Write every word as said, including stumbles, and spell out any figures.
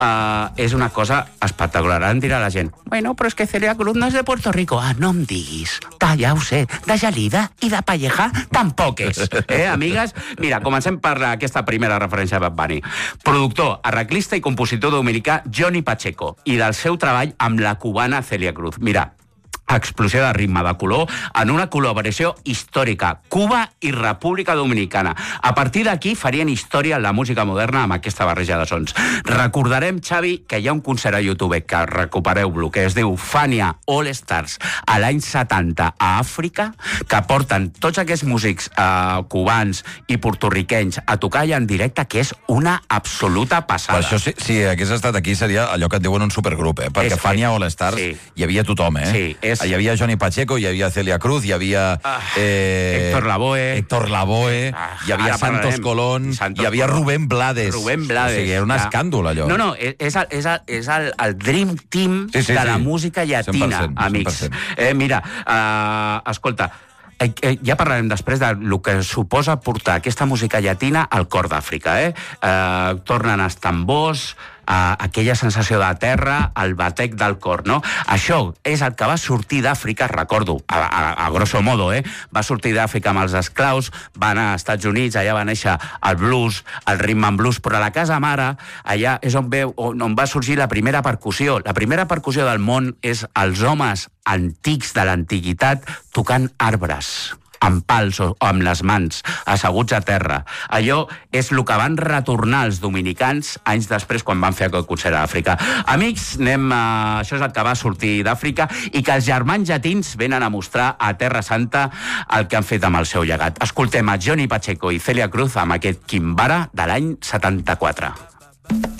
Uh, és una cosa espectacular. Ara em dirà la gent, bueno, però és que Celia Cruz no és de Puerto Rico. Ah, no em diguis. Que ja ho sé, de Gelida i de Pallejà tampoc és. Eh, amigues? Mira, comencem per aquesta primera referència a Bad Bunny. Productor, arreglista i compositor dominicà Johnny Pacheco i del seu treball amb la cubana Celia Cruz. Mira, explosió de ritme, de color, en una col·laboració històrica. Cuba i República Dominicana. A partir d'aquí farien història en la música moderna amb aquesta barreja de sons. Recordarem, Xavi, que hi ha un concert a YouTube que recupereu-lo, que es diu Fania All Stars a l'any setanta a Àfrica, que porten tots aquests músics eh, cubans i portorriquenys a tocar allà en directe, que és una absoluta passada. Per això, si, si hagués estat aquí, seria allò que et diuen un supergrup, eh? Perquè és Fania All Stars sí. Hi havia tothom, eh? Sí, és Hi havia Johnny Pacheco, hi havia Celia Cruz, hi havia... Ah, eh, Héctor Lavoe. Héctor Lavoe, Ah, hi havia Santos Colón, Santos hi havia Colón. Rubén Blades. Rubén Blades. O sigui, era un ja. escàndol, allò. No, no, és, el, és, el, és el, el dream team sí, sí, de la sí. música llatina, cent per cent, amics. cent per cent. Eh, mira, uh, escolta, eh, eh, ja parlarem després de lo que suposa portar aquesta música llatina al cor d'Àfrica. Eh? Uh, tornen els tambors, Uh, aquella sensació de terra, el batec del cor, no? Això és el que va sortir d'Àfrica, recordo, a, a, a grosso modo, eh? Va sortir d'Àfrica amb els esclaus, va anar als Estats Units, allà va néixer el blues, el rhythm and blues, però a la casa mare, allà és on, veu, on, on va sorgir la primera percussió. La primera percussió del món és els homes antics de l'antiguitat tocant arbres, amb pals o amb les mans, asseguts a terra. Allò és el que van retornar els dominicans anys després quan van fer aquest concert a Àfrica. Amics, anem a... això és el que va sortir d'Àfrica i que els germans llatins venen a mostrar a Terra Santa el que han fet amb el seu llegat. Escoltem a Johnny Pacheco i Celia Cruz amb aquest Quimbara de l'any setanta-quatre.